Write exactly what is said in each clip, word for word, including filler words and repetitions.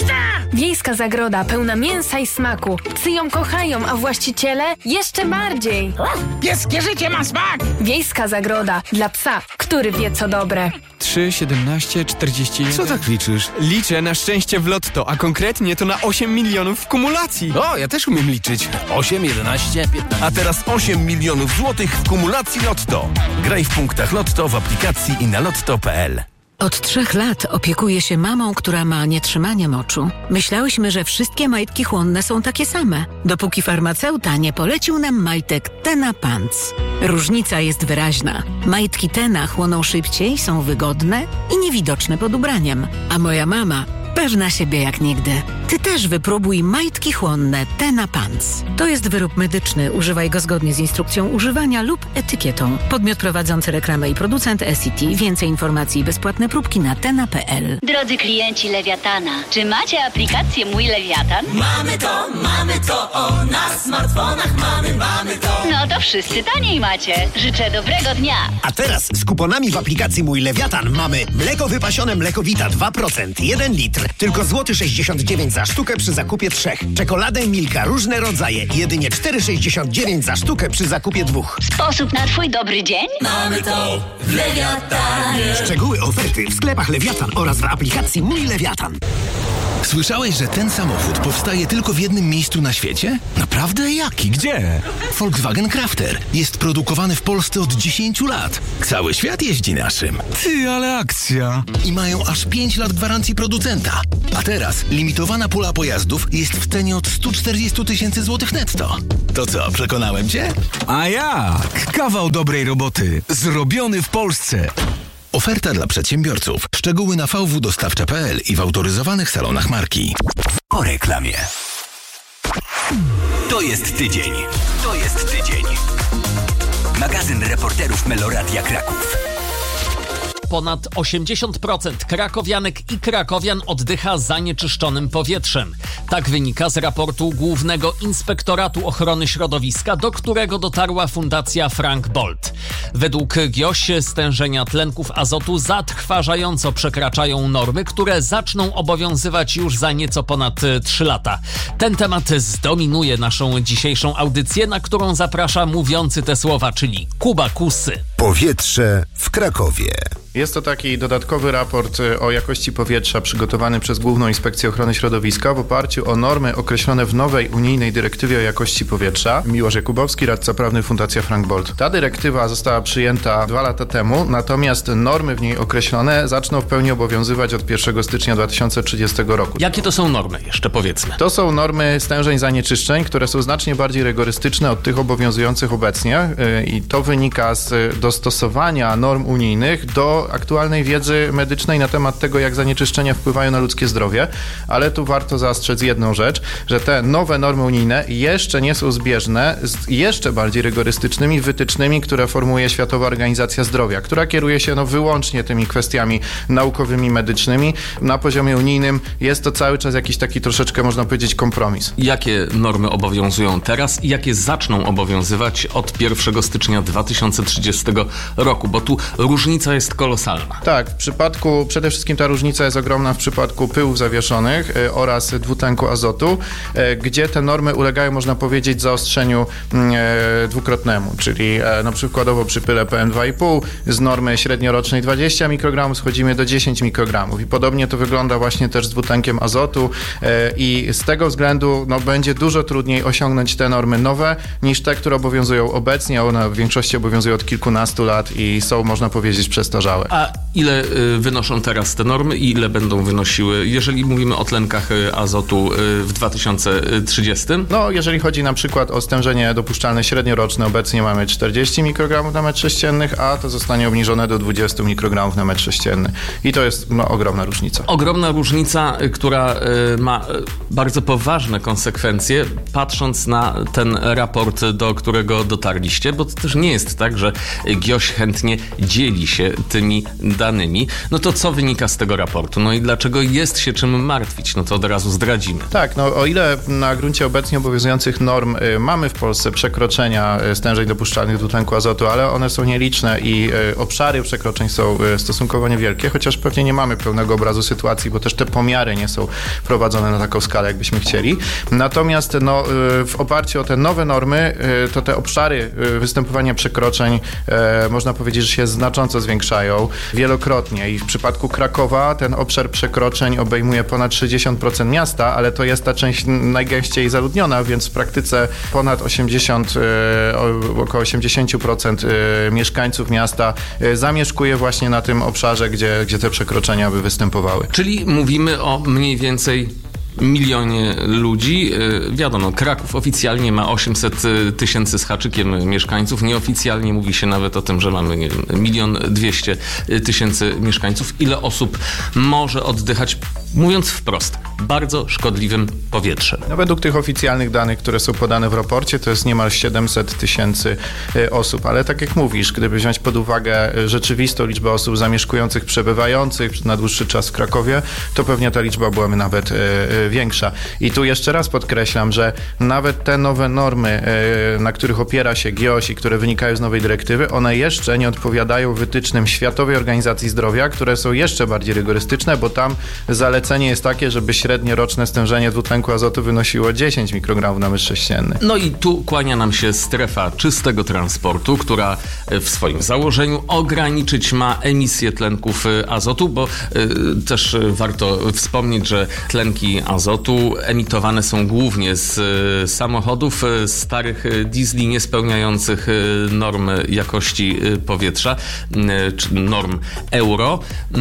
Pyszna! Wiejska zagroda pełna mięsa i smaku. Psy ją kochają, a właściciele jeszcze bardziej. Pieskie życie ma smak! Wiejska zagroda dla psa, który wie co dobre. trzy, siedemnaście, czterdzieści jeden. Co tak liczysz? Liczę na szczęście w lotto, a konkretnie to na osiem milionów w kumulacji. O, ja też umiem liczyć. osiem, jedenaście, piętnaście. A teraz osiem milionów złotych w kumulacji Lotto. Graj w punktach Lotto w aplikacji i na lotto kropka p l. Od trzech lat opiekuję się mamą, która ma nietrzymanie moczu. Myślałyśmy, że wszystkie majtki chłonne są takie same, dopóki farmaceuta nie polecił nam majtek Tena Pants. Różnica jest wyraźna. Majtki Tena chłoną szybciej, są wygodne i niewidoczne pod ubraniem. A moja mama pewna siebie jak nigdy. Ty też wypróbuj majtki chłonne Tena Pants. To jest wyrób medyczny. Używaj go zgodnie z instrukcją używania lub etykietą. Podmiot prowadzący reklamę i producent S C T. Więcej informacji i bezpłatne próbki na tena kropka p l. Drodzy klienci Lewiatana, czy macie aplikację Mój Lewiatan? Mamy to, mamy to, o, na smartfonach mamy, mamy to. No to wszyscy taniej macie. Życzę dobrego dnia. A teraz z kuponami w aplikacji Mój Lewiatan mamy mleko wypasione Mlekowita dwa procent, jeden litr, tylko złoty sześćdziesiąt dziewięć za sztukę przy zakupie trzech. Czekoladę Milka różne rodzaje, jedynie cztery sześćdziesiąt dziewięć za sztukę przy zakupie dwóch. Sposób na twój dobry dzień? Mamy to w Lewiatanie. Szczegóły oferty w sklepach Lewiatan oraz w aplikacji Mój Lewiatan. Słyszałeś, że ten samochód powstaje tylko w jednym miejscu na świecie? Naprawdę? Jaki? Gdzie? Volkswagen Crafter. Jest produkowany w Polsce od dziesięciu lat. Cały świat jeździ naszym. Ty, ale akcja. I mają aż pięć lat gwarancji producenta. A teraz limitowana pula pojazdów jest w cenie od stu czterdziestu tysięcy złotych netto. To co, przekonałem cię? A jak? Kawał dobrej roboty. Zrobiony w Polsce. Oferta dla przedsiębiorców. Szczegóły na v w dostawcza kropka p l i w autoryzowanych salonach marki. Po reklamie. To jest tydzień. To jest tydzień. Magazyn reporterów Meloradia Kraków. Ponad osiemdziesiąt procent krakowianek i krakowian oddycha zanieczyszczonym powietrzem. Tak wynika z raportu Głównego Inspektoratu Ochrony Środowiska, do którego dotarła Fundacja Frank Bolt. Według G I O Ś stężenia tlenków azotu zatrważająco przekraczają normy, które zaczną obowiązywać już za nieco ponad trzy lata. Ten temat zdominuje naszą dzisiejszą audycję, na którą zaprasza mówiący te słowa, czyli Kuba Kusy. Powietrze w Krakowie. Jest to taki dodatkowy raport o jakości powietrza przygotowany przez Główną Inspekcję Ochrony Środowiska w oparciu o normy określone w nowej unijnej dyrektywie o jakości powietrza. Miłosz Jakubowski, radca prawny Fundacja Frank Bolt. Ta dyrektywa została przyjęta dwa lata temu, natomiast normy w niej określone zaczną w pełni obowiązywać od pierwszego stycznia dwa tysiące trzydziestego roku. Jakie to są normy? Jeszcze powiedzmy. To są normy stężeń zanieczyszczeń, które są znacznie bardziej rygorystyczne od tych obowiązujących obecnie i to wynika z dostosowania norm unijnych do aktualnej wiedzy medycznej na temat tego, jak zanieczyszczenia wpływają na ludzkie zdrowie, ale tu warto zaostrzec jedną rzecz, że te nowe normy unijne jeszcze nie są zbieżne z jeszcze bardziej rygorystycznymi wytycznymi, które formułuje Światowa Organizacja Zdrowia, która kieruje się no, wyłącznie tymi kwestiami naukowymi, medycznymi. Na poziomie unijnym jest to cały czas jakiś taki troszeczkę, można powiedzieć, kompromis. Jakie normy obowiązują teraz i jakie zaczną obowiązywać od pierwszego stycznia dwa tysiące trzydziestego roku? Bo tu różnica jest kolosalna. Tak, w przypadku, przede wszystkim ta różnica jest ogromna w przypadku pyłów zawieszonych y, oraz dwutlenku azotu, y, gdzie te normy ulegają, można powiedzieć, zaostrzeniu y, dwukrotnemu, czyli y, no przykładowo przy pyle P M dwa i pół z normy średniorocznej dwadzieścia mikrogramów schodzimy do dziesięć mikrogramów i podobnie to wygląda właśnie też z dwutlenkiem azotu y, i z tego względu no, będzie dużo trudniej osiągnąć te normy nowe niż te, które obowiązują obecnie, one w większości obowiązują od kilkunastu lat i są, można powiedzieć, przestarzałe. A ile y, wynoszą teraz te normy i ile będą wynosiły, jeżeli mówimy o tlenkach y, azotu y, w dwa tysiące trzydziestym? No, jeżeli chodzi na przykład o stężenie dopuszczalne średnioroczne, obecnie mamy czterdzieści mikrogramów na metr sześcienny, a to zostanie obniżone do dwadzieścia mikrogramów na metr sześcienny. I to jest no, ogromna różnica. Ogromna różnica, y, która y, ma y, bardzo poważne konsekwencje, patrząc na ten raport, do którego dotarliście, bo to też nie jest tak, że GIOŚ chętnie dzieli się tymi danymi. No to co wynika z tego raportu? No i dlaczego jest się czym martwić? No to od razu zdradzimy. Tak, no o ile na gruncie obecnie obowiązujących norm y, mamy w Polsce przekroczenia y, stężeń dopuszczalnych dwutlenku azotu, ale one są nieliczne i y, obszary przekroczeń są y, stosunkowo niewielkie, chociaż pewnie nie mamy pełnego obrazu sytuacji, bo też te pomiary nie są prowadzone na taką skalę, jakbyśmy chcieli. Natomiast no, y, w oparciu o te nowe normy, y, to te obszary y, występowania przekroczeń y, można powiedzieć, że się znacząco zwiększają wielokrotnie i w przypadku Krakowa ten obszar przekroczeń obejmuje ponad sześćdziesiąt procent miasta, ale to jest ta część najgęściej zaludniona, więc w praktyce ponad osiemdziesiąt, około osiemdziesiąt procent mieszkańców miasta zamieszkuje właśnie na tym obszarze, gdzie, gdzie te przekroczenia by występowały. Czyli mówimy o mniej więcej milionie ludzi. Wiadomo, Kraków oficjalnie ma osiemset tysięcy z haczykiem mieszkańców. Nieoficjalnie mówi się nawet o tym, że mamy, nie wiem, milion dwieście tysięcy mieszkańców. Ile osób może oddychać, mówiąc wprost, bardzo szkodliwym powietrzem? No, według tych oficjalnych danych, które są podane w raporcie, to jest niemal siedemset tysięcy osób. Ale tak jak mówisz, gdyby wziąć pod uwagę rzeczywistą liczbę osób zamieszkujących, przebywających na dłuższy czas w Krakowie, to pewnie ta liczba byłaby nawet większa. I tu jeszcze raz podkreślam, że nawet te nowe normy, na których opiera się GIOŚ i które wynikają z nowej dyrektywy, one jeszcze nie odpowiadają wytycznym Światowej Organizacji Zdrowia, które są jeszcze bardziej rygorystyczne, bo tam zalecenie jest takie, żeby średnie roczne stężenie dwutlenku azotu wynosiło dziesięć mikrogramów na metr sześcienny. No i tu kłania nam się strefa czystego transportu, która w swoim założeniu ograniczyć ma emisję tlenków azotu, bo y, też warto wspomnieć, że tlenki azotu emitowane są głównie z y, samochodów y, starych y, diesli niespełniających y, norm jakości y, powietrza, y, czy norm euro. Y,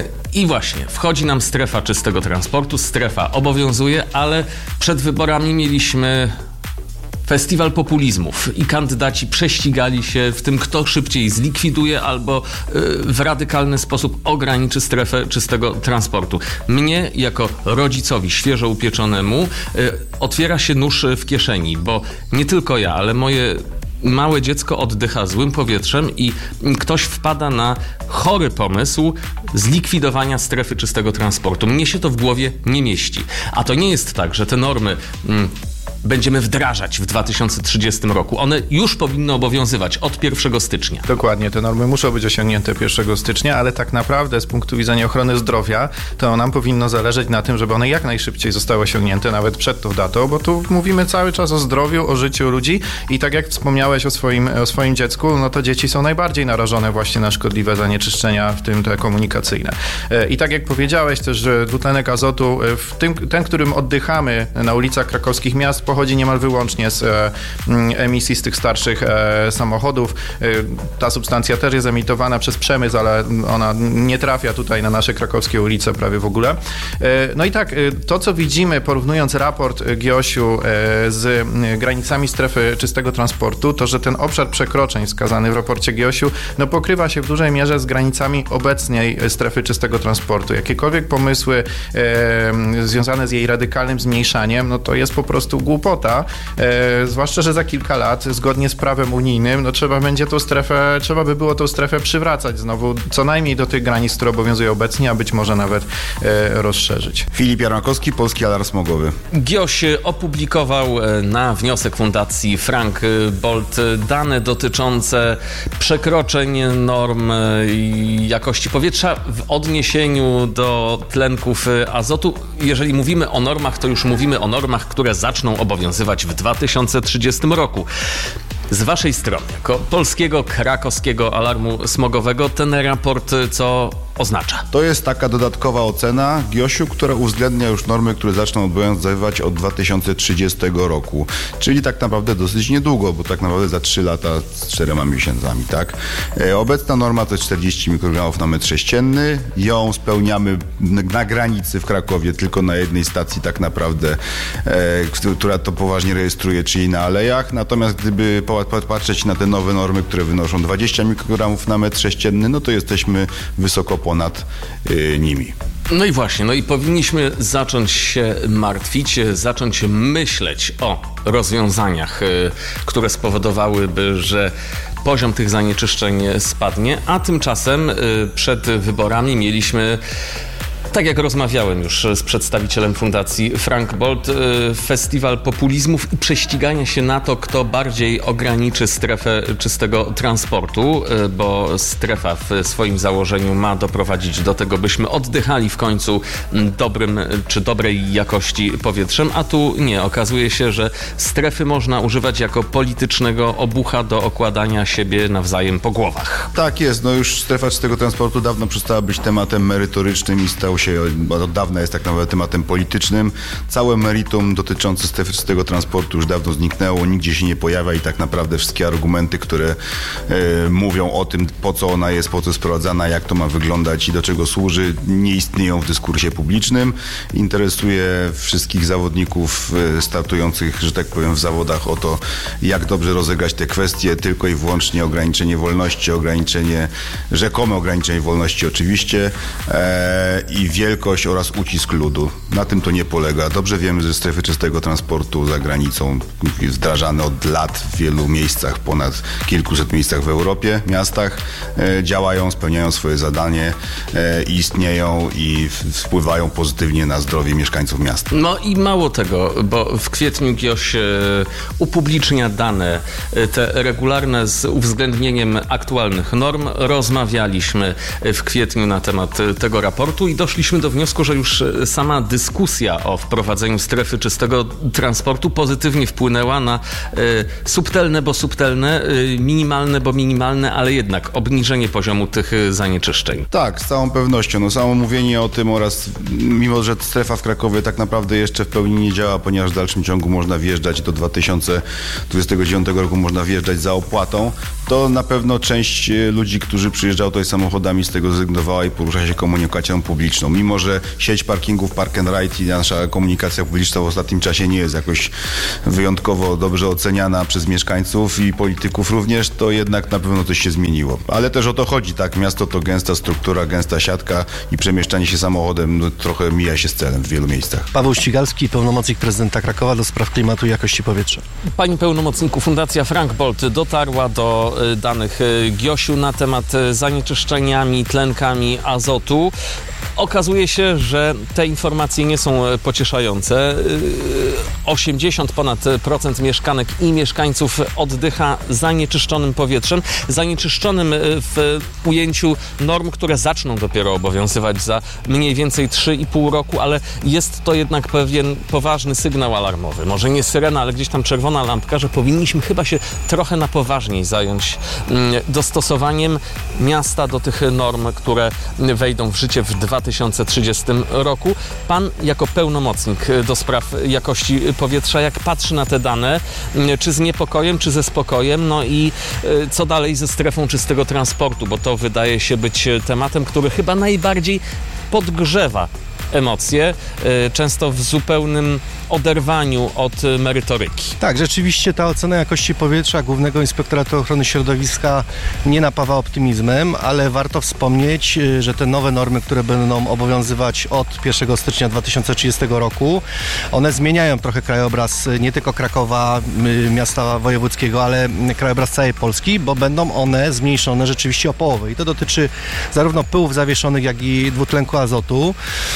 I właśnie wchodzi nam strefa czystego transportu, strefa obowiązuje, ale przed wyborami mieliśmy festiwal populizmów i kandydaci prześcigali się w tym, kto szybciej zlikwiduje albo w radykalny sposób ograniczy strefę czystego transportu. Mnie, jako rodzicowi świeżo upieczonemu, otwiera się nóż w kieszeni, bo nie tylko ja, ale moje małe dziecko oddycha złym powietrzem i ktoś wpada na chory pomysł zlikwidowania strefy czystego transportu. Mnie się to w głowie nie mieści. A to nie jest tak, że te normy mm, będziemy wdrażać w dwa tysiące trzydziestym roku. One już powinny obowiązywać od pierwszego stycznia. Dokładnie, te normy muszą być osiągnięte pierwszego stycznia, ale tak naprawdę z punktu widzenia ochrony zdrowia, to nam powinno zależeć na tym, żeby one jak najszybciej zostały osiągnięte, nawet przed tą datą, bo tu mówimy cały czas o zdrowiu, o życiu ludzi i tak jak wspomniałeś o swoim, o swoim dziecku, no to dzieci są najbardziej narażone właśnie na szkodliwe zanieczyszczenia, w tym te komunikacyjne. I tak jak powiedziałeś też, że dwutlenek azotu, w tym, ten, którym oddychamy na ulicach krakowskich miast, pochodzi niemal wyłącznie z e, emisji z tych starszych e, samochodów. E, ta substancja też jest emitowana przez przemysł, ale ona nie trafia tutaj na nasze krakowskie ulice prawie w ogóle. E, no i tak, e, to co widzimy, porównując raport GIOŚ-u e, z granicami strefy czystego transportu, to że ten obszar przekroczeń wskazany w raporcie GIOŚ-u no, pokrywa się w dużej mierze z granicami obecnej strefy czystego transportu. Jakiekolwiek pomysły e, związane z jej radykalnym zmniejszaniem, no to jest po prostu głupota, e, zwłaszcza, że za kilka lat, zgodnie z prawem unijnym, no trzeba będzie tą strefę, trzeba by było tą strefę przywracać znowu, co najmniej do tych granic, które obowiązują obecnie, a być może nawet e, rozszerzyć. Filip Jarmakowski, Polski Alarm Smogowy. GIOŚ opublikował na wniosek Fundacji Frank Bold dane dotyczące przekroczeń norm jakości powietrza w odniesieniu do tlenków azotu. Jeżeli mówimy o normach, to już mówimy o normach, które zaczną obowiązywać w dwa tysiące trzydziestym roku. Z waszej strony, jako Polskiego Krakowskiego Alarmu Smogowego, ten raport co oznacza? To jest taka dodatkowa ocena GIOŚ-u, która uwzględnia już normy, które zaczną obowiązywać od dwa tysiące trzydziestego roku. Czyli tak naprawdę dosyć niedługo, bo tak naprawdę za trzy lata z czterema miesiącami, tak? E, obecna norma to jest czterdzieści mikrogramów na metr sześcienny. Ją spełniamy na granicy w Krakowie, tylko na jednej stacji tak naprawdę, e, która to poważnie rejestruje, czyli na Alejach. Natomiast gdyby patrzeć na te nowe normy, które wynoszą dwadzieścia mikrogramów na metr sześcienny, no to jesteśmy wysoko ponad y, nimi. No i właśnie, no i powinniśmy zacząć się martwić, zacząć myśleć o rozwiązaniach, y, które spowodowałyby, że poziom tych zanieczyszczeń spadnie, a tymczasem przed wyborami mieliśmy, tak jak rozmawiałem już z przedstawicielem fundacji Frank Bold, festiwal populizmów i prześcigania się na to, kto bardziej ograniczy strefę czystego transportu, bo strefa w swoim założeniu ma doprowadzić do tego, byśmy oddychali w końcu dobrym czy dobrej jakości powietrzem, a tu nie. Okazuje się, że strefy można używać jako politycznego obucha do okładania siebie nawzajem po głowach. Tak jest, no już strefa czystego transportu dawno przestała być tematem merytorycznym i stał się, od dawna jest tak naprawdę tematem politycznym. Całe meritum dotyczące strefy czystego transportu już dawno zniknęło, nigdzie się nie pojawia i tak naprawdę wszystkie argumenty, które e, mówią o tym, po co ona jest, po co jest sprowadzana, jak to ma wyglądać i do czego służy, nie istnieją w dyskursie publicznym. Interesuje wszystkich zawodników e, startujących, że tak powiem, w zawodach o to, jak dobrze rozegrać te kwestie, tylko i wyłącznie ograniczenie wolności, ograniczenie, rzekome ograniczenie wolności oczywiście e, i wielkość oraz ucisk ludu. Na tym to nie polega. Dobrze wiemy, że strefy czystego transportu za granicą wdrażane od lat w wielu miejscach, ponad kilkuset miejscach w Europie, miastach, e, działają, spełniają swoje zadanie e, i istnieją i w, wpływają pozytywnie na zdrowie mieszkańców miasta. No i mało tego, bo w kwietniu GIOŚ e, upublicznia dane e, te regularne z uwzględnieniem aktualnych norm. Rozmawialiśmy w kwietniu na temat tego raportu i doszliśmy do wniosku, że już sama dyskusja o wprowadzeniu strefy czystego transportu pozytywnie wpłynęła na y, subtelne, bo subtelne, y, minimalne, bo minimalne, ale jednak obniżenie poziomu tych zanieczyszczeń. Tak, z całą pewnością. No, samo mówienie o tym oraz mimo, że strefa w Krakowie tak naprawdę jeszcze w pełni nie działa, ponieważ w dalszym ciągu można wjeżdżać do dwa tysiące dwudziestego dziewiątego roku można wjeżdżać za opłatą, to na pewno część ludzi, którzy przyjeżdżają tutaj samochodami, z tego zrezygnowała i porusza się komunikacją publiczną. Mimo, że sieć parkingów Park and Ride i nasza komunikacja publiczna w ostatnim czasie nie jest jakoś wyjątkowo dobrze oceniana przez mieszkańców i polityków również, to jednak na pewno coś się zmieniło. Ale też o to chodzi, tak? Miasto to gęsta struktura, gęsta siatka i przemieszczanie się samochodem no, trochę mija się z celem w wielu miejscach. Paweł Ścigalski, pełnomocnik prezydenta Krakowa do spraw klimatu i jakości powietrza. Panie pełnomocniku, Fundacja Frank Bold dotarła do danych GIOŚ-u na temat zanieczyszczeniami, tlenkami azotu. Okazuje się, że te informacje nie są pocieszające. osiemdziesiąt ponad procent mieszkanek i mieszkańców oddycha zanieczyszczonym powietrzem. Zanieczyszczonym w ujęciu norm, które zaczną dopiero obowiązywać za mniej więcej trzy i pół roku, ale jest to jednak pewien poważny sygnał alarmowy. Może nie syrena, ale gdzieś tam czerwona lampka, że powinniśmy chyba się trochę na poważniej zająć dostosowaniem miasta do tych norm, które wejdą w życie w dwa tysiące trzydziestym roku. Pan jako pełnomocnik do spraw jakości powietrza, jak patrzy na te dane, czy z niepokojem, czy ze spokojem, no i co dalej ze strefą czystego transportu, bo to wydaje się być tematem, który chyba najbardziej podgrzewa emocje, często w zupełnym oderwaniu od merytoryki. Tak, rzeczywiście ta ocena jakości powietrza Głównego Inspektoratu Ochrony Środowiska nie napawa optymizmem, ale warto wspomnieć, że te nowe normy, które będą obowiązywać od pierwszego stycznia dwa tysiące trzydziestego roku, one zmieniają trochę krajobraz nie tylko Krakowa, miasta wojewódzkiego, ale krajobraz całej Polski, bo będą one zmniejszone rzeczywiście o połowę. I to dotyczy zarówno pyłów zawieszonych, jak i dwutlenku azotu.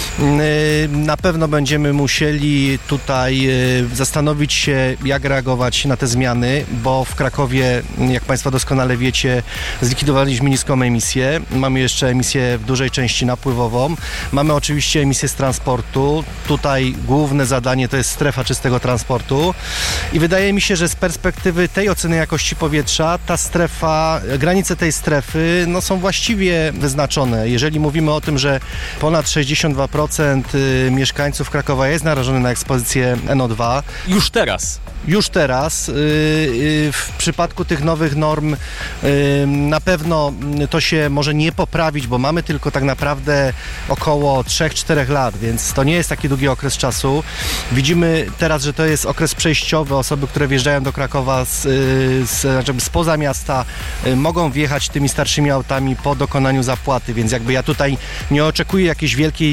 Na pewno będziemy musieli tutaj zastanowić się, jak reagować na te zmiany, bo w Krakowie, jak Państwo doskonale wiecie, zlikwidowaliśmy niską emisję. Mamy jeszcze emisję w dużej części napływową. Mamy oczywiście emisję z transportu. Tutaj główne zadanie to jest strefa czystego transportu. I wydaje mi się, że z perspektywy tej oceny jakości powietrza, ta strefa, granice tej strefy no, są właściwie wyznaczone. Jeżeli mówimy o tym, że ponad sześćdziesiąt dwa procent mieszkańców Krakowa jest narażony na ekspozycję N O dwa. Już teraz. Już teraz. W przypadku tych nowych norm na pewno to się może nie poprawić, bo mamy tylko tak naprawdę około trzy cztery lat, więc to nie jest taki długi okres czasu. Widzimy teraz, że to jest okres przejściowy. Osoby, które wjeżdżają do Krakowa z, z, znaczy spoza miasta, mogą wjechać tymi starszymi autami po dokonaniu zapłaty, więc jakby ja tutaj nie oczekuję jakiejś wielkiej zmiany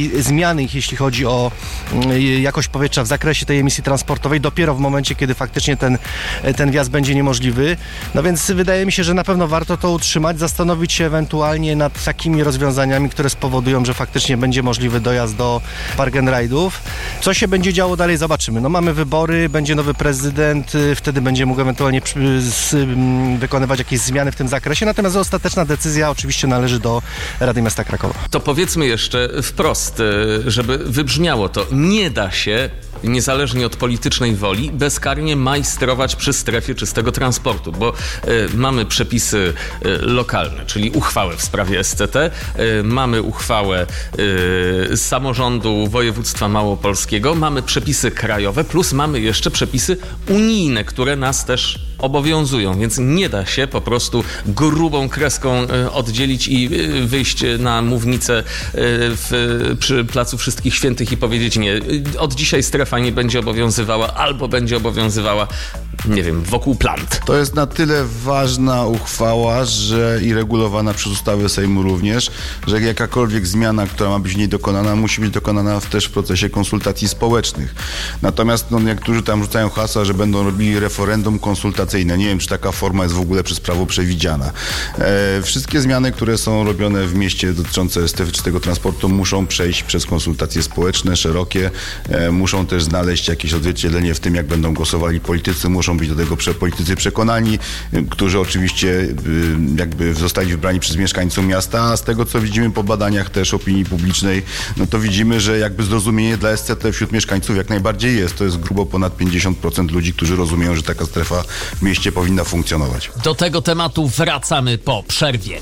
zmiany, jeśli chodzi o jakość powietrza w zakresie tej emisji transportowej dopiero w momencie, kiedy faktycznie ten, ten wjazd będzie niemożliwy. No więc wydaje mi się, że na pewno warto to utrzymać, zastanowić się ewentualnie nad takimi rozwiązaniami, które spowodują, że faktycznie będzie możliwy dojazd do park and ride'ów. Co się będzie działo dalej, zobaczymy. No mamy wybory, będzie nowy prezydent, wtedy będzie mógł ewentualnie wykonywać jakieś zmiany w tym zakresie, natomiast ostateczna decyzja oczywiście należy do Rady Miasta Krakowa. To powiedzmy jeszcze wprost, żeby wybrzmiało to, nie da się niezależnie od politycznej woli, bezkarnie majstrować przy strefie czystego transportu, bo y, mamy przepisy y, lokalne, czyli uchwałę w sprawie S C T, y, mamy uchwałę y, samorządu województwa małopolskiego, mamy przepisy krajowe, plus mamy jeszcze przepisy unijne, które nas też obowiązują, więc nie da się po prostu grubą kreską y, oddzielić i y, wyjść na mównicę y, w, przy Placu Wszystkich Świętych i powiedzieć nie, y, od dzisiaj strefa nie będzie obowiązywała albo będzie obowiązywała, nie wiem, wokół plant. To jest na tyle ważna uchwała, że i regulowana przez ustawy Sejmu również, że jakakolwiek zmiana, która ma być w niej dokonana, musi być dokonana też w procesie konsultacji społecznych. Natomiast no, niektórzy tam rzucają hasła, że będą robili referendum konsultacyjne. Nie wiem, czy taka forma jest w ogóle przez prawo przewidziana. E, wszystkie zmiany, które są robione w mieście dotyczące strefy czystego transportu, muszą przejść przez konsultacje społeczne, szerokie, e, muszą też znaleźć jakieś odzwierciedlenie w tym, jak będą głosowali politycy, muszą być do tego prze, politycy przekonani, którzy oczywiście y, jakby zostali wybrani przez mieszkańców miasta, a z tego, co widzimy po badaniach też opinii publicznej, no to widzimy, że jakby zrozumienie dla S C T wśród mieszkańców jak najbardziej jest. To jest grubo ponad pięćdziesiąt procent ludzi, którzy rozumieją, że taka strefa w mieście powinna funkcjonować. Do tego tematu wracamy po przerwie.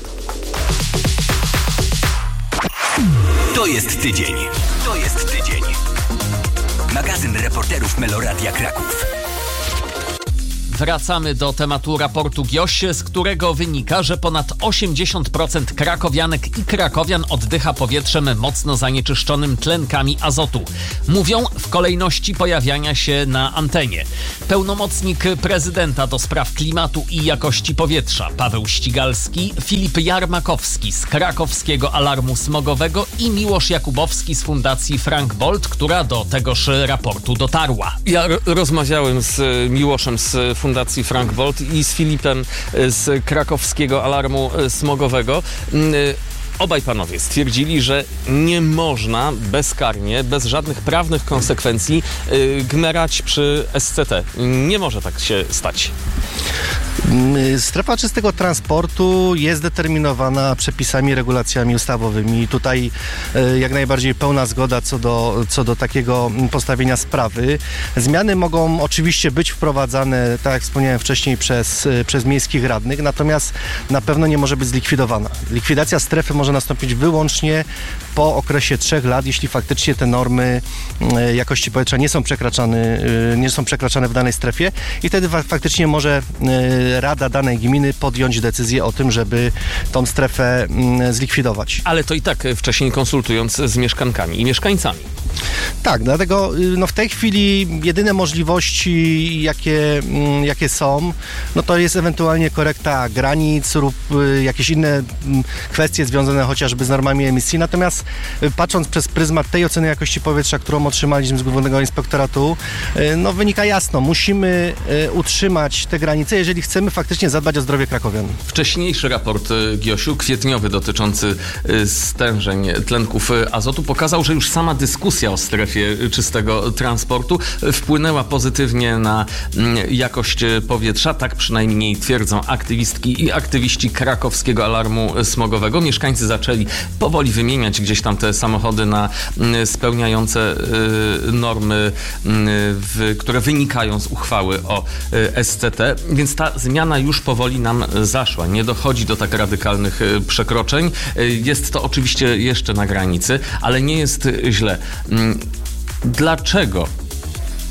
To jest tydzień. To jest tydzień. Magazyn reporterów Meloradia Kraków. Wracamy do tematu raportu GIOŚ, z którego wynika, że ponad osiemdziesiąt procent krakowianek i krakowian oddycha powietrzem mocno zanieczyszczonym tlenkami azotu. Mówią w kolejności pojawiania się na antenie. Pełnomocnik prezydenta do spraw klimatu i jakości powietrza Paweł Ścigalski, Filip Jarmakowski z Krakowskiego Alarmu Smogowego i Miłosz Jakubowski z Fundacji Frank Bolt, która do tegoż raportu dotarła. Ja r- rozmawiałem z Miłoszem z Fundacji Fundacji Frank Bolt i z Filipem z Krakowskiego Alarmu Smogowego. Obaj panowie stwierdzili, że nie można bezkarnie, bez żadnych prawnych konsekwencji gmerać przy S C T. Nie może tak się stać. Strefa czystego transportu jest determinowana przepisami, regulacjami ustawowymi. Tutaj jak najbardziej pełna zgoda co do, co do takiego postawienia sprawy. Zmiany mogą oczywiście być wprowadzane, tak jak wspomniałem wcześniej, przez, przez miejskich radnych, natomiast na pewno nie może być zlikwidowana. Likwidacja strefy może nastąpić wyłącznie po okresie trzech lat, jeśli faktycznie te normy jakości powietrza nie są przekraczane, nie są przekraczane w danej strefie i wtedy faktycznie może Rada danej gminy podjąć decyzję o tym, żeby tą strefę zlikwidować. Ale to i tak wcześniej konsultując z mieszkankami i mieszkańcami. Tak, dlatego no w tej chwili jedyne możliwości, jakie, jakie są, no to jest ewentualnie korekta granic lub jakieś inne kwestie związane chociażby z normami emisji. Natomiast patrząc przez pryzmat tej oceny jakości powietrza, którą otrzymaliśmy z Głównego Inspektoratu, no wynika jasno, musimy utrzymać te granice, jeżeli chcemy faktycznie zadbać o zdrowie krakowian. Wcześniejszy raport GIOŚ-u, kwietniowy, dotyczący stężeń tlenków azotu, pokazał, że już sama dyskusja o strefie czystego transportu wpłynęła pozytywnie na jakość powietrza. Tak przynajmniej twierdzą aktywistki i aktywiści Krakowskiego Alarmu Smogowego. Mieszkańcy zaczęli powoli wymieniać gdzieś tam te samochody na spełniające normy, w, które wynikają z uchwały o S C T, więc ta zmiana już powoli nam zaszła. Nie dochodzi do tak radykalnych przekroczeń. Jest to oczywiście jeszcze na granicy, ale nie jest źle. Dlaczego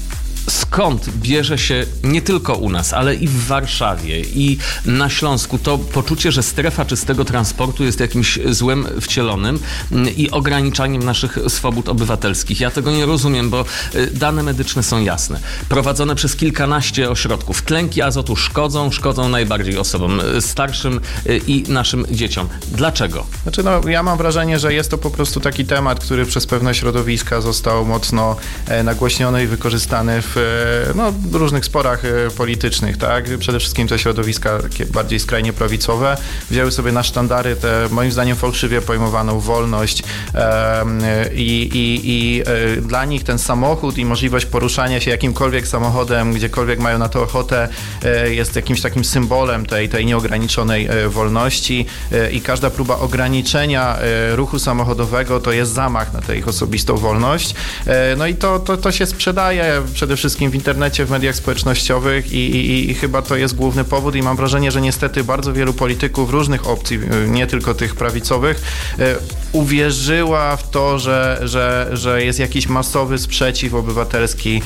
skąd bierze się nie tylko u nas, ale i w Warszawie i na Śląsku to poczucie, że strefa czystego transportu jest jakimś złem wcielonym i ograniczaniem naszych swobód obywatelskich. Ja tego nie rozumiem, bo dane medyczne są jasne. Prowadzone przez kilkanaście ośrodków. Tlenki azotu szkodzą, szkodzą najbardziej osobom starszym i naszym dzieciom. Dlaczego? Znaczy, no, ja mam wrażenie, że jest to po prostu taki temat, który przez pewne środowiska został mocno e, nagłośniony i wykorzystany w e, no, różnych sporach e, politycznych, tak? Przede wszystkim te środowiska takie bardziej skrajnie prawicowe wzięły sobie na sztandary tę, moim zdaniem, fałszywie pojmowaną wolność e, i, i, i e, dla nich ten samochód i możliwość poruszania się jakimkolwiek samochodem, gdziekolwiek mają na to ochotę, e, jest jakimś takim symbolem tej, tej nieograniczonej e, wolności e, i każda próba ograniczenia e, ruchu samochodowego to jest zamach na tę ich osobistą wolność. E, no i to, to, to się sprzedaje przede wszystkim w internecie, w mediach społecznościowych i, i, i chyba to jest główny powód i mam wrażenie, że niestety bardzo wielu polityków różnych opcji, nie tylko tych prawicowych, e, uwierzyła w to, że, że, że jest jakiś masowy sprzeciw obywatelski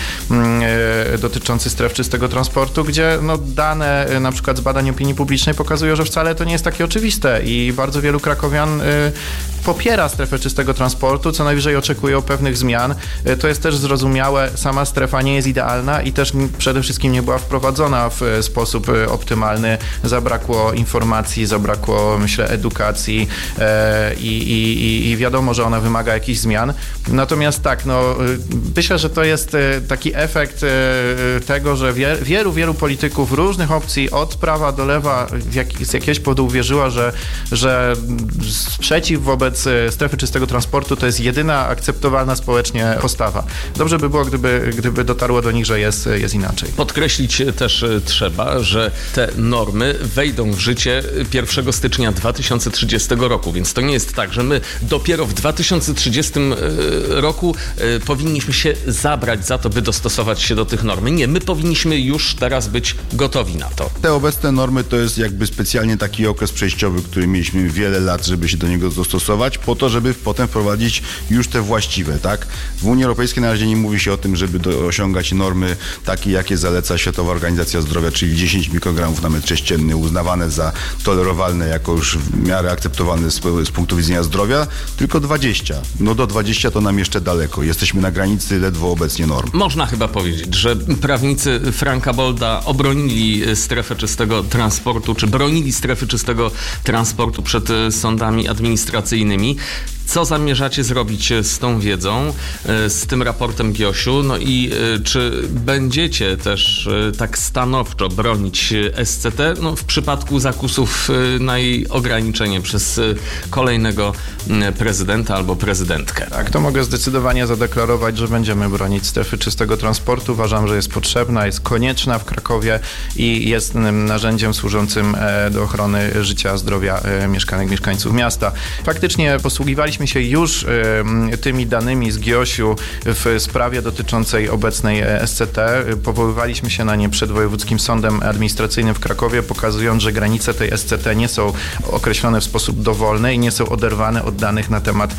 e, dotyczący stref czystego transportu, gdzie no, dane e, na przykład z badań opinii publicznej pokazują, że wcale to nie jest takie oczywiste i bardzo wielu krakowian e, popiera strefę czystego transportu, co najwyżej oczekują pewnych zmian. E, to jest też zrozumiałe, sama strefa nie jest idealna i też przede wszystkim nie była wprowadzona w e, sposób e, optymalny. Zabrakło informacji, zabrakło, myślę, edukacji e, i, i, i wiadomo, że ona wymaga jakichś zmian. Natomiast tak, no, myślę, że to jest taki efekt tego, że wie, wielu, wielu polityków różnych opcji od prawa do lewa jak, z jakiegoś powodu uwierzyła, że, że sprzeciw wobec strefy czystego transportu to jest jedyna akceptowalna społecznie postawa. Dobrze by było, gdyby, gdyby dotarło do nich, że jest, jest inaczej. Podkreślić też trzeba, że te normy wejdą w życie pierwszego stycznia dwa tysiące trzydziestego roku, więc to nie jest tak, że my dopiero w dwa tysiące trzydziestym roku powinniśmy się zabrać za to, by dostosować się do tych norm. Nie, my powinniśmy już teraz być gotowi na to. Te obecne normy to jest jakby specjalnie taki okres przejściowy, który mieliśmy wiele lat, żeby się do niego dostosować, po to, żeby potem wprowadzić już te właściwe, tak? W Unii Europejskiej na razie nie mówi się o tym, żeby do, osiągać normy takie, jakie zaleca Światowa Organizacja Zdrowia, czyli dziesięć mikrogramów na metr sześcienny, uznawane za tolerowalne, jako już w miarę akceptowalne z, z punktu widzenia zdrowia, tylko dwadzieścia. No do dwudziestu to nam jeszcze daleko. Jesteśmy na granicy ledwo obecnie norm. Można chyba powiedzieć, że prawnicy Franka Bolda obronili strefę czystego transportu, czy bronili strefy czystego transportu przed sądami administracyjnymi. Co zamierzacie zrobić z tą wiedzą, z tym raportem GIOŚ-u? No i czy będziecie też tak stanowczo bronić S C T no, w przypadku zakusów na jej ograniczenie przez kolejnego prezydenta albo prezydentkę? Tak, to mogę zdecydowanie zadeklarować, że będziemy bronić strefy czystego transportu. Uważam, że jest potrzebna, jest konieczna w Krakowie i jest narzędziem służącym do ochrony życia, zdrowia mieszkanek, mieszkańców miasta. Faktycznie posługiwaliśmy się już y, tymi danymi z GIOŚ-u w sprawie dotyczącej obecnej S C T. Powoływaliśmy się na nie przed Wojewódzkim Sądem Administracyjnym w Krakowie, pokazując, że granice tej S C T nie są określone w sposób dowolny i nie są oderwane od danych na temat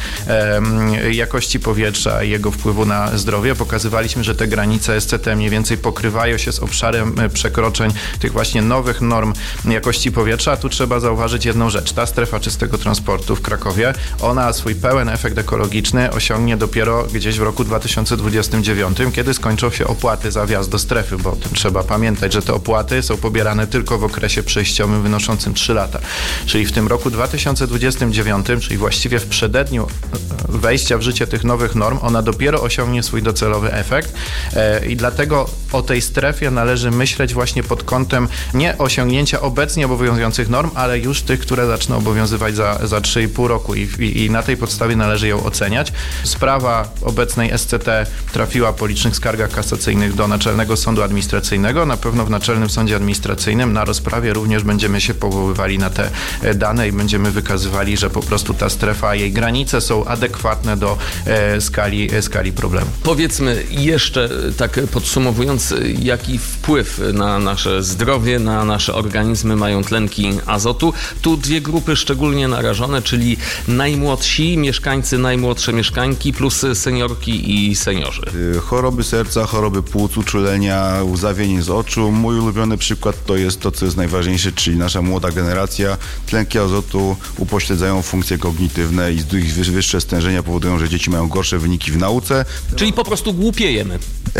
y, jakości powietrza i jego wpływu na zdrowie. Pokazywaliśmy, że te granice S C T mniej więcej pokrywają się z obszarem przekroczeń tych właśnie nowych norm jakości powietrza. A tu trzeba zauważyć jedną rzecz. Ta strefa czystego transportu w Krakowie, ona swój pełen efekt ekologiczny osiągnie dopiero gdzieś w roku dwa tysiące dwudziestym dziewiątym, kiedy skończą się opłaty za wjazd do strefy, bo o tym trzeba pamiętać, że te opłaty są pobierane tylko w okresie przejściowym wynoszącym trzy lata. Czyli w tym roku dwa tysiące dwudziestym dziewiątym, czyli właściwie w przededniu wejścia w życie tych nowych norm, ona dopiero osiągnie swój docelowy efekt i dlatego o tej strefie należy myśleć właśnie pod kątem nie osiągnięcia obecnie obowiązujących norm, ale już tych, które zaczną obowiązywać za, za trzy i pół roku i, i, i na tej podstawie należy ją oceniać. Sprawa obecnej S C T trafiła po licznych skargach kasacyjnych do Naczelnego Sądu Administracyjnego. Na pewno w Naczelnym Sądzie Administracyjnym na rozprawie również będziemy się powoływali na te dane i będziemy wykazywali, że po prostu ta strefa, jej granice są adekwatne do e, skali, e, skali problemu. Powiedzmy jeszcze tak podsumowując, jaki wpływ na nasze zdrowie, na nasze organizmy mają tlenki azotu. Tu dwie grupy szczególnie narażone, czyli najmłodsi dzieci, mieszkańcy, najmłodsze mieszkańki, plus seniorki i seniorzy. Choroby serca, choroby płuc, uczulenia, łzawienie z oczu. Mój ulubiony przykład to jest to, co jest najważniejsze, czyli nasza młoda generacja. Tlenki azotu upośledzają funkcje kognitywne i ich wyższe stężenia powodują, że dzieci mają gorsze wyniki w nauce. Czyli po prostu głupiejemy.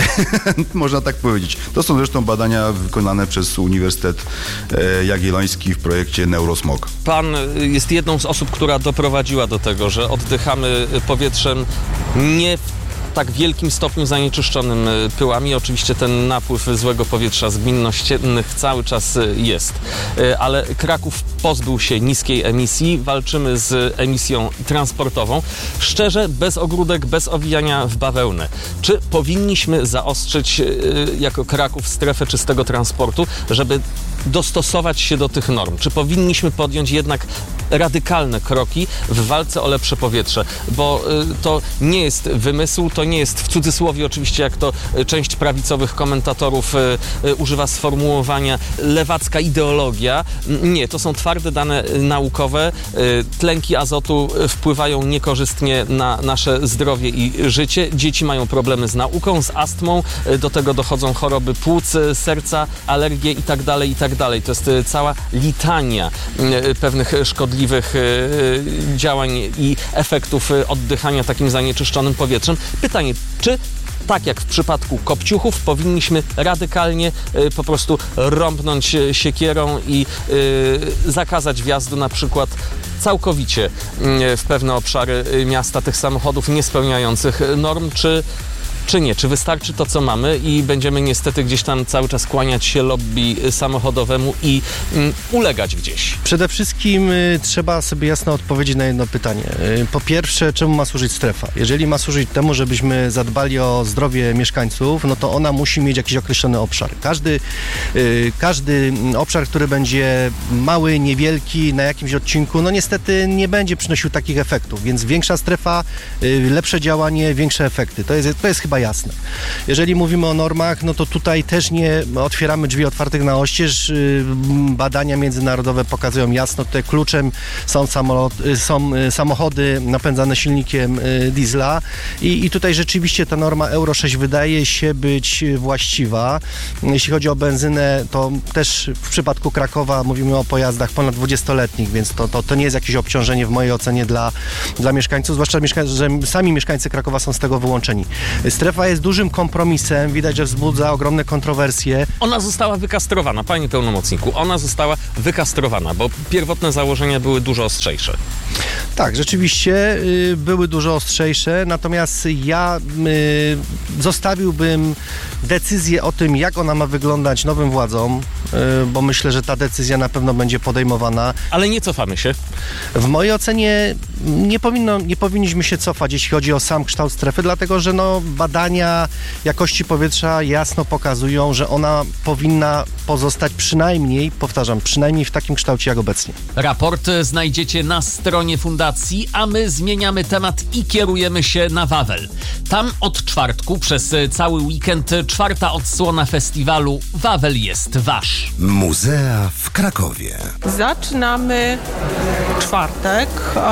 Można tak powiedzieć. To są zresztą badania wykonane przez Uniwersytet Jagielloński w projekcie Neurosmog. Pan jest jedną z osób, która doprowadziła do tego, że oddychamy powietrzem nie w tak wielkim stopniu zanieczyszczonym pyłami. Oczywiście ten napływ złego powietrza z gmin ościennych cały czas jest. Ale Kraków pozbył się niskiej emisji. Walczymy z emisją transportową. Szczerze, bez ogródek, bez owijania w bawełnę. Czy powinniśmy zaostrzyć jako Kraków strefę czystego transportu, żeby dostosować się do tych norm? Czy powinniśmy podjąć jednak radykalne kroki w walce o lepsze powietrze? Bo to nie jest wymysł, to nie jest w cudzysłowie oczywiście, jak to część prawicowych komentatorów używa sformułowania, lewacka ideologia. Nie, to są twarde dane naukowe. Tlenki azotu wpływają niekorzystnie na nasze zdrowie i życie. Dzieci mają problemy z nauką, z astmą, do tego dochodzą choroby płuc, serca, alergie i tak dalej, i tak dalej. To jest cała litania pewnych szkodliwych działań i efektów oddychania takim zanieczyszczonym powietrzem. Pytanie, czy tak jak w przypadku kopciuchów powinniśmy radykalnie y, po prostu rąbnąć siekierą i y, zakazać wjazdu na przykład całkowicie y, w pewne obszary miasta tych samochodów niespełniających norm, czy Czy nie? Czy wystarczy to, co mamy i będziemy niestety gdzieś tam cały czas kłaniać się lobby samochodowemu i mm, ulegać gdzieś? Przede wszystkim y, trzeba sobie jasno odpowiedzieć na jedno pytanie. Y, po pierwsze, czemu ma służyć strefa? Jeżeli ma służyć temu, żebyśmy zadbali o zdrowie mieszkańców, no to ona musi mieć jakiś określony obszar. Każdy, y, każdy obszar, który będzie mały, niewielki, na jakimś odcinku, no niestety nie będzie przynosił takich efektów, więc większa strefa, y, lepsze działanie, większe efekty. To jest, to jest chyba jasne. Jeżeli mówimy o normach, no to tutaj też nie otwieramy drzwi otwartych na oścież. Badania międzynarodowe pokazują jasno, tutaj kluczem są, samolot, są samochody napędzane silnikiem diesla i, i tutaj rzeczywiście ta norma Euro sześć wydaje się być właściwa. Jeśli chodzi o benzynę, to też w przypadku Krakowa mówimy o pojazdach ponad dwudziestoletnich, więc to, to, to nie jest jakieś obciążenie w mojej ocenie dla, dla mieszkańców, zwłaszcza mieszka- że sami mieszkańcy Krakowa są z tego wyłączeni. Strefa jest dużym kompromisem, widać, że wzbudza ogromne kontrowersje. Ona została wykastrowana, panie pełnomocniku, ona została wykastrowana, bo pierwotne założenia były dużo ostrzejsze. Tak, rzeczywiście y, były dużo ostrzejsze, natomiast ja y, zostawiłbym decyzję o tym, jak ona ma wyglądać nowym władzom, y, bo myślę, że ta decyzja na pewno będzie podejmowana. Ale nie cofamy się? W mojej ocenie nie, powinno, nie powinniśmy się cofać, jeśli chodzi o sam kształt strefy, dlatego że no, badania jakości powietrza jasno pokazują, że ona powinna pozostać przynajmniej, powtarzam, przynajmniej w takim kształcie jak obecnie. Raport znajdziecie na stronie fundacji, a my zmieniamy temat i kierujemy się na Wawel. Tam od czwartku przez cały weekend czwarta odsłona festiwalu Wawel jest wasz. Muzea w Krakowie. Zaczynamy czwartek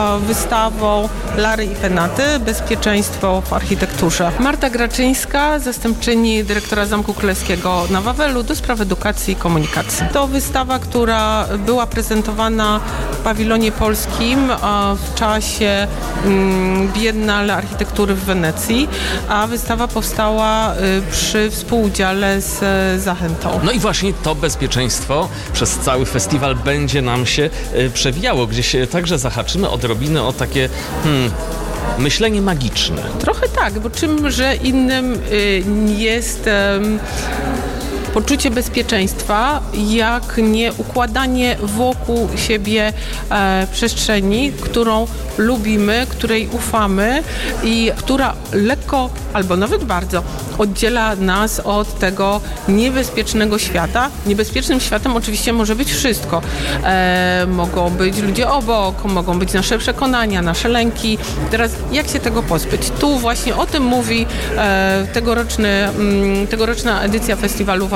wystawą Lary i Penaty – Bezpieczeństwo w architekturze. Marta Graczyńska, zastępczyni dyrektora Zamku Królewskiego na Wawelu do spraw edukacji i komunikacji. To wystawa, która była prezentowana w pawilonie polskim w czasie Biennale Architektury w Wenecji, a wystawa powstała przy współudziale z Zachętą. No i właśnie to bezpieczeństwo przez cały festiwal będzie nam się przewijało. Gdzieś także zahaczymy odrobinę o takie hmm, myślenie magiczne. Trochę tak, bo czymże innym jest poczucie bezpieczeństwa, jak nie układanie wokół siebie e, przestrzeni, którą lubimy, której ufamy i która lekko, albo nawet bardzo oddziela nas od tego niebezpiecznego świata. Niebezpiecznym światem oczywiście może być wszystko. E, mogą być ludzie obok, mogą być nasze przekonania, nasze lęki. Teraz jak się tego pozbyć? Tu właśnie o tym mówi e, tegoroczny, m, tegoroczna edycja festiwalu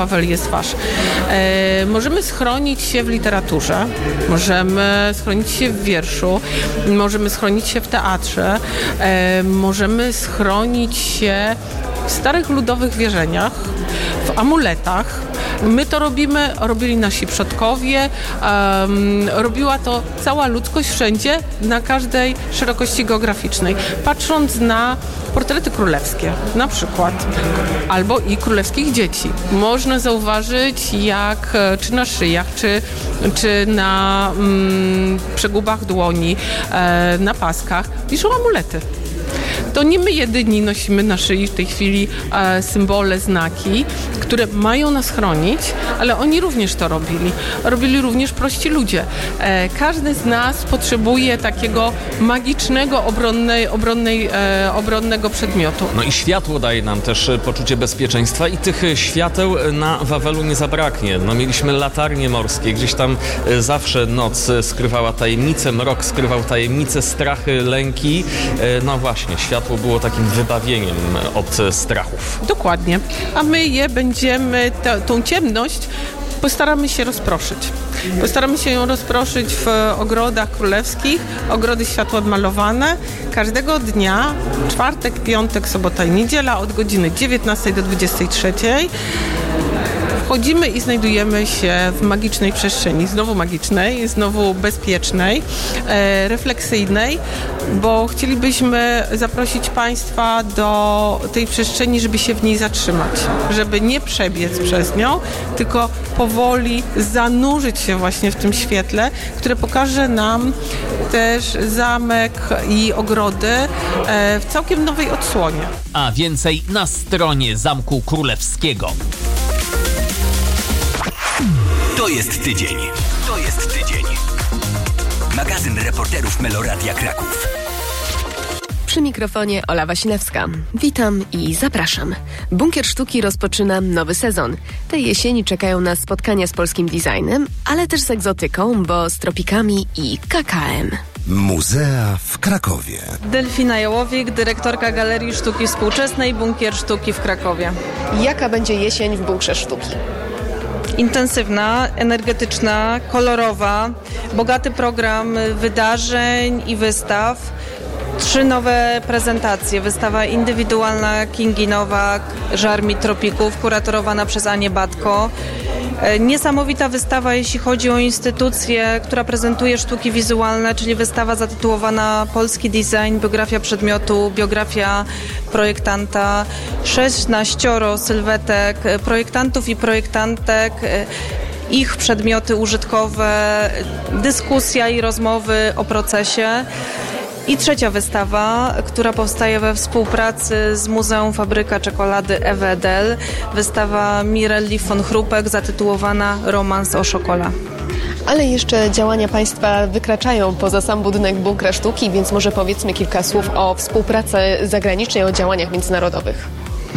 Wawel jest wasz. E, możemy schronić się w literaturze, możemy schronić się w wierszu, możemy schronić się w teatrze, e, możemy schronić się w starych ludowych wierzeniach, w amuletach. My to robimy, robili nasi przodkowie, um, robiła to cała ludzkość wszędzie, na każdej szerokości geograficznej. Patrząc na portrety królewskie na przykład, albo i królewskich dzieci, można zauważyć, jak czy na szyjach, czy, czy na mm, przegubach dłoni, e, na paskach wiszą amulety. To nie my jedyni nosimy na szyi w tej chwili e, symbole, znaki, które mają nas chronić, ale oni również to robili. Robili również prości ludzie. E, każdy z nas potrzebuje takiego magicznego, obronnej, obronnej, e, obronnego przedmiotu. No i światło daje nam też poczucie bezpieczeństwa i tych świateł na Wawelu nie zabraknie. No mieliśmy latarnie morskie, gdzieś tam zawsze noc skrywała tajemnice, mrok skrywał tajemnice, strachy, lęki. No właśnie, światło było takim wybawieniem od strachów. Dokładnie. A my je będziemy, t- tą ciemność postaramy się rozproszyć. Postaramy się ją rozproszyć w ogrodach królewskich, ogrody światło odmalowane. Każdego dnia, czwartek, piątek, sobota i niedziela od godziny dziewiętnastej do dwudziestej trzeciej wchodzimy i znajdujemy się w magicznej przestrzeni, znowu magicznej, znowu bezpiecznej, e, refleksyjnej, bo chcielibyśmy zaprosić Państwa do tej przestrzeni, żeby się w niej zatrzymać, żeby nie przebiec przez nią, tylko powoli zanurzyć się właśnie w tym świetle, które pokaże nam też zamek i ogrody e, w całkiem nowej odsłonie. A więcej na stronie Zamku Królewskiego. To jest tydzień. To jest tydzień. Magazyn reporterów Meloradia Kraków. Przy mikrofonie Ola Wasilewska. Witam i zapraszam. Bunkier Sztuki rozpoczyna nowy sezon. Tej jesieni czekają nas spotkania z polskim designem, ale też z egzotyką, bo z tropikami i K K M. Muzea w Krakowie. Delfina Jołowik, dyrektorka Galerii Sztuki Współczesnej Bunkier Sztuki w Krakowie. Jaka będzie jesień w Bunkrze Sztuki? Intensywna, energetyczna, kolorowa, bogaty program wydarzeń i wystaw. Trzy nowe prezentacje. Wystawa indywidualna Kingi Nowak, Żar mi tropików, kuratorowana przez Anię Batko. Niesamowita wystawa, jeśli chodzi o instytucję, która prezentuje sztuki wizualne, czyli wystawa zatytułowana Polski Design, biografia przedmiotu, biografia projektanta, szesnaścioro sylwetek projektantów i projektantek, ich przedmioty użytkowe, dyskusja i rozmowy o procesie. I trzecia wystawa, która powstaje we współpracy z Muzeum Fabryka Czekolady Ewedel. Wystawa Mirelli von Chrupek zatytułowana Romans o Szokola. Ale jeszcze działania Państwa wykraczają poza sam budynek Bunkra Sztuki, więc może powiedzmy kilka słów o współpracy zagranicznej, o działaniach międzynarodowych.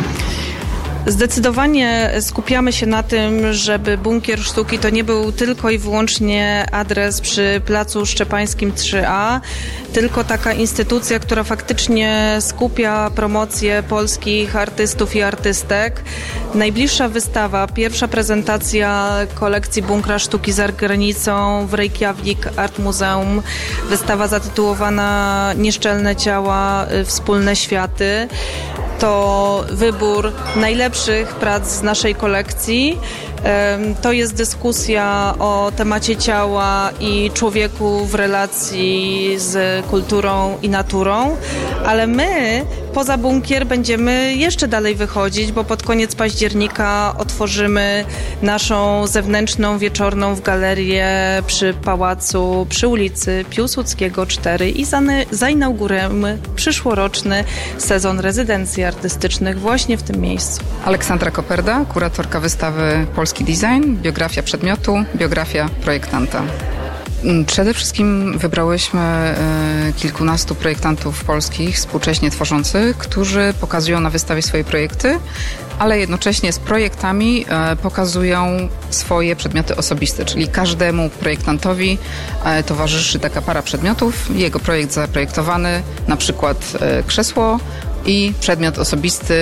Zdecydowanie skupiamy się na tym, żeby Bunkier Sztuki to nie był tylko i wyłącznie adres przy Placu Szczepańskim trzy A, tylko taka instytucja, która faktycznie skupia promocję polskich artystów i artystek. Najbliższa wystawa, pierwsza prezentacja kolekcji Bunkra Sztuki za granicą w Reykjavik Art Museum. Wystawa zatytułowana Nieszczelne ciała, wspólne światy. To wybór najlepszych prac z naszej kolekcji. To jest dyskusja o temacie ciała i człowieku w relacji z kulturą i naturą, ale my poza bunkier będziemy jeszcze dalej wychodzić, bo pod koniec października otworzymy naszą zewnętrzną, wieczorną w galerię przy pałacu, przy ulicy Piłsudskiego cztery i zainaugurujemy przyszłoroczny sezon rezydencji artystycznych właśnie w tym miejscu. Aleksandra Koperda, kuratorka wystawy Polski Design, biografia przedmiotu, biografia projektanta. Przede wszystkim wybrałyśmy kilkunastu projektantów polskich, współcześnie tworzących, którzy pokazują na wystawie swoje projekty, ale jednocześnie z projektami pokazują swoje przedmioty osobiste, czyli każdemu projektantowi towarzyszy taka para przedmiotów, jego projekt zaprojektowany, na przykład krzesło i przedmiot osobisty,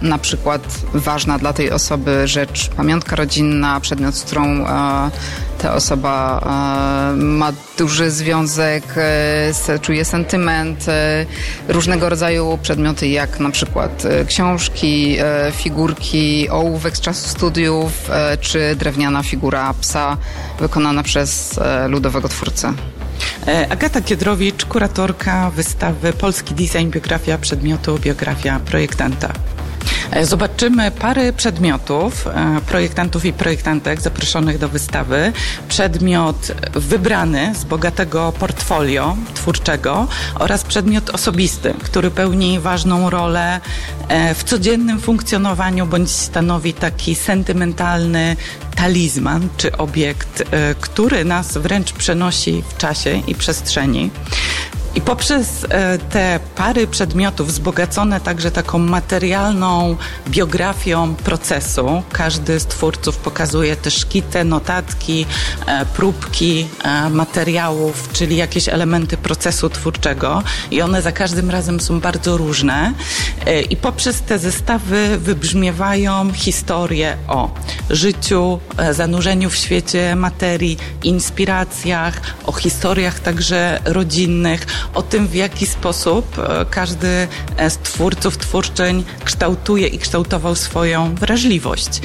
na przykład ważna dla tej osoby rzecz, pamiątka rodzinna, przedmiot, z którą e, ta osoba e, ma duży związek, e, czuje sentyment, e, różnego rodzaju przedmioty, jak na przykład e, książki, e, figurki, ołówek z czasu studiów, e, czy drewniana figura psa wykonana przez e, ludowego twórcę. Agata Kiedrowicz, kuratorka wystawy Polski Design, biografia przedmiotu, biografia projektanta. Zobaczymy pary przedmiotów, projektantów i projektantek zaproszonych do wystawy. Przedmiot wybrany z bogatego portfolio twórczego oraz przedmiot osobisty, który pełni ważną rolę w codziennym funkcjonowaniu bądź stanowi taki sentymentalny talizman czy obiekt, który nas wręcz przenosi w czasie i przestrzeni. I poprzez te pary przedmiotów wzbogacone także taką materialną biografią procesu, każdy z twórców pokazuje te szkice, notatki, próbki materiałów, czyli jakieś elementy procesu twórczego i one za każdym razem są bardzo różne i poprzez te zestawy wybrzmiewają historie o życiu, zanurzeniu w świecie materii, inspiracjach, o historiach także rodzinnych, o tym, w jaki sposób każdy z twórców, twórczyń kształtuje i kształtował swoją wrażliwość.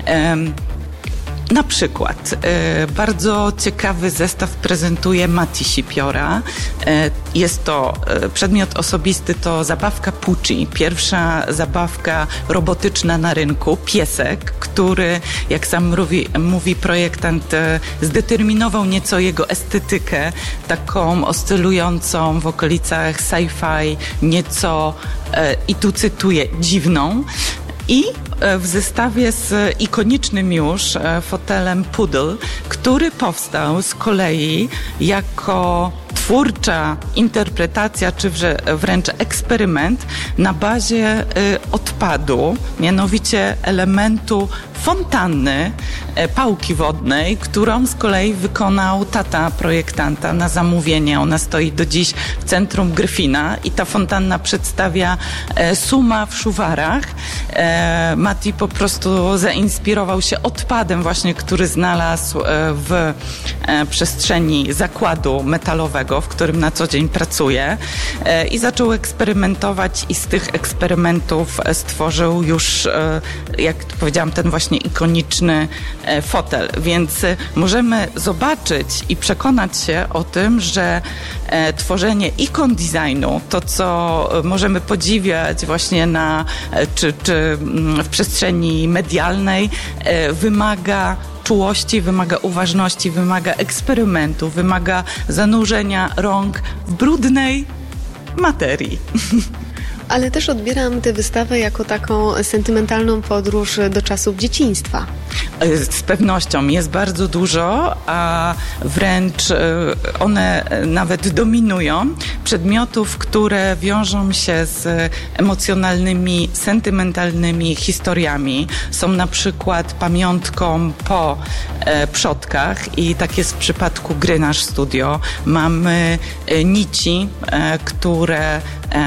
Na przykład e, bardzo ciekawy zestaw prezentuje Mati Sipiora. E, jest to e, przedmiot osobisty, to zabawka Pucci, pierwsza zabawka robotyczna na rynku, piesek, który, jak sam mówi, mówi projektant, e, zdeterminował nieco jego estetykę, taką oscylującą w okolicach sci-fi, nieco, e, i tu cytuję, dziwną. I w zestawie z ikonicznym już fotelem Poodle, który powstał z kolei jako twórcza interpretacja, czy wręcz eksperyment na bazie odpadu, mianowicie elementu fontanny, pałki wodnej, którą z kolei wykonał tata projektanta na zamówienie. Ona stoi do dziś w centrum Gryfina i ta fontanna przedstawia Suma w Szuwarach. Mati po prostu zainspirował się odpadem właśnie, który znalazł w przestrzeni zakładu metalowego, w którym na co dzień pracuje i zaczął eksperymentować i z tych eksperymentów stworzył już, jak powiedziałam, ten właśnie ikoniczny fotel. Więc możemy zobaczyć i przekonać się o tym, że tworzenie ikon designu, to co możemy podziwiać właśnie na, czy, czy w przestrzeni medialnej, wymaga czułości, wymaga uważności, wymaga eksperymentu, wymaga zanurzenia rąk w brudnej materii. Ale też odbieram tę wystawę jako taką sentymentalną podróż do czasów dzieciństwa. Z pewnością jest bardzo dużo, a wręcz one nawet dominują przedmiotów, które wiążą się z emocjonalnymi, sentymentalnymi historiami. Są na przykład pamiątką po przodkach i tak jest w przypadku gry Nasz Studio. Mamy nici, które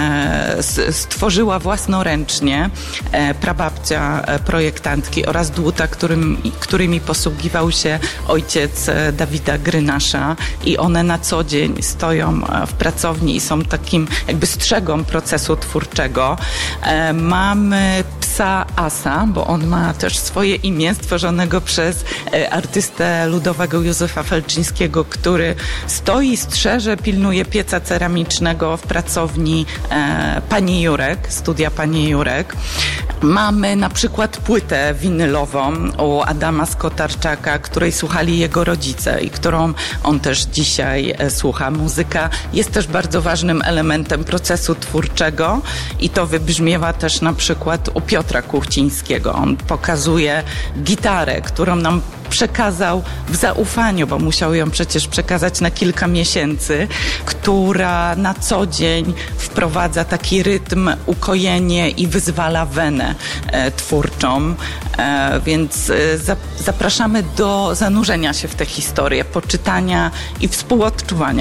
stworzyła własnoręcznie prababcia projektantki oraz dłuta, którym, którymi posługiwał się ojciec Dawida Grynasza i one na co dzień stoją w pracowni i są takim jakby strzegą procesu twórczego. Mamy psa Asa, bo on ma też swoje imię, stworzonego przez artystę ludowego Józefa Felczyńskiego, który stoi, strzeże, pilnuje pieca ceramicznego w pracowni Pani Jurek, studia Pani Jurek. Mamy na przykład płytę winylową u Adama Skotarczaka, której słuchali jego rodzice i którą on też dzisiaj słucha. Muzyka jest też bardzo ważnym elementem procesu twórczego i to wybrzmiewa też na przykład u Piotra Kuchcińskiego. On pokazuje gitarę, którą nam przekazał w zaufaniu, bo musiał ją przecież przekazać na kilka miesięcy, która na co dzień wprowadza taki rytm, ukojenie i wyzwala wenę e, twórczą. E, więc e, za, zapraszamy do zanurzenia się w tę historię, poczytania i współodczuwania.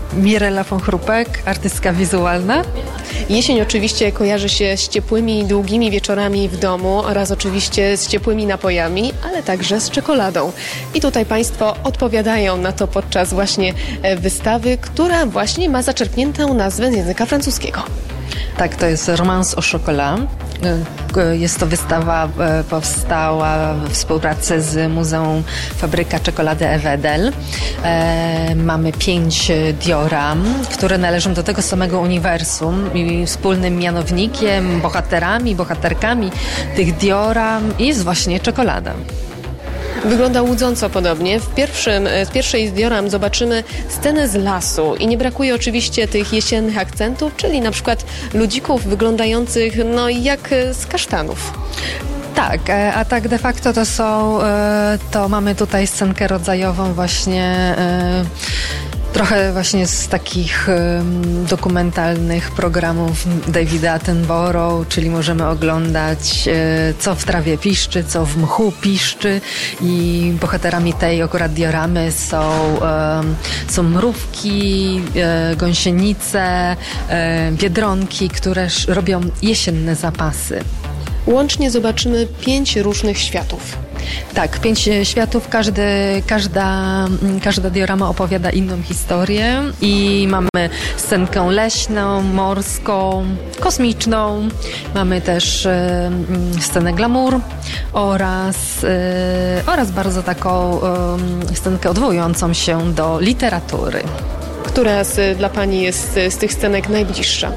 Mirela von Chrupek, artystka wizualna. Jesień oczywiście kojarzy się z ciepłymi, długimi wieczorami w domu oraz oczywiście z ciepłymi napojami, ale także z czekoladą. I tutaj Państwo odpowiadają na to podczas właśnie wystawy, która właśnie ma zaczerpniętą nazwę z języka francuskiego. Tak, to jest Romance au chocolat. Jest to wystawa, powstała we współpracy z Muzeum Fabryka Czekolady Evedel. Mamy pięć dioram, które należą do tego samego uniwersum i wspólnym mianownikiem, bohaterami, bohaterkami tych dioram jest właśnie czekolada. Wygląda łudząco podobnie. W, pierwszym, w pierwszej z dioram zobaczymy scenę z lasu i nie brakuje oczywiście tych jesiennych akcentów, czyli na przykład ludzików wyglądających no jak z kasztanów. Tak, a tak de facto to są, to mamy tutaj scenkę rodzajową właśnie trochę właśnie z takich um, dokumentalnych programów Davida Attenborough, czyli możemy oglądać e, co w trawie piszczy, co w mchu piszczy i bohaterami tej akurat dioramy są, e, są mrówki, e, gąsienice, e, biedronki, które sz, robią jesienne zapasy. Łącznie zobaczymy pięć różnych światów. Tak, pięć światów, każdy, każda, każda diorama opowiada inną historię i mamy scenkę leśną, morską, kosmiczną, mamy też e, scenę glamour oraz, e, oraz bardzo taką e, scenkę odwołującą się do literatury. Która z, dla Pani jest z tych scenek najbliższa?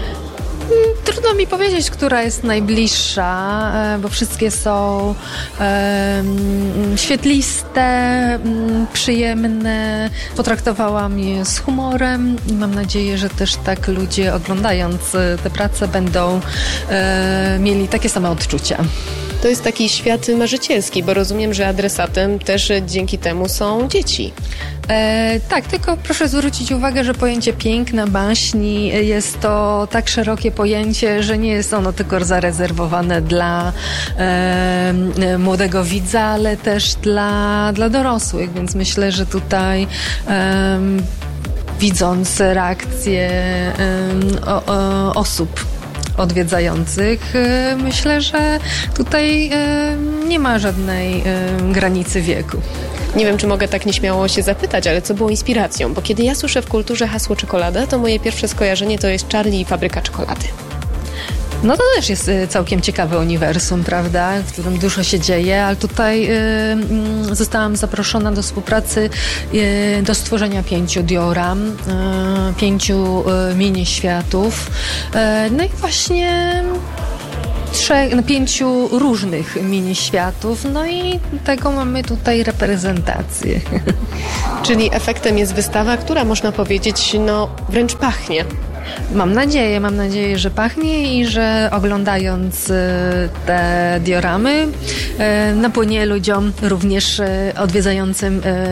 Trudno mi powiedzieć, która jest najbliższa, bo wszystkie są e, świetliste, przyjemne. Potraktowałam je z humorem i mam nadzieję, że też tak ludzie oglądając te prace będą e, mieli takie same odczucia. To jest taki świat marzycielski, bo rozumiem, że adresatem też dzięki temu są dzieci. E, tak, tylko proszę zwrócić uwagę, że pojęcie piękna, baśni jest to tak szerokie pojęcie, że nie jest ono tylko zarezerwowane dla e, młodego widza, ale też dla, dla dorosłych, więc myślę, że tutaj e, widząc reakcje e, o, o, osób odwiedzających, myślę, że tutaj nie ma żadnej granicy wieku. Nie wiem, czy mogę tak nieśmiało się zapytać, ale co było inspiracją? Bo kiedy ja słyszę w kulturze hasło czekolada, to moje pierwsze skojarzenie to jest Charlie i Fabryka Czekolady. No to też jest całkiem ciekawe uniwersum, prawda, w którym dużo się dzieje, ale tutaj y, zostałam zaproszona do współpracy, y, do stworzenia pięciu dioram, y, pięciu y, mini światów, y, no i właśnie trzech, no, pięciu różnych mini światów, no i tego mamy tutaj reprezentację. Czyli efektem jest wystawa, która można powiedzieć, no wręcz pachnie. Mam nadzieję, mam nadzieję, że pachnie i że oglądając te dioramy napłynie ludziom, również odwiedzającym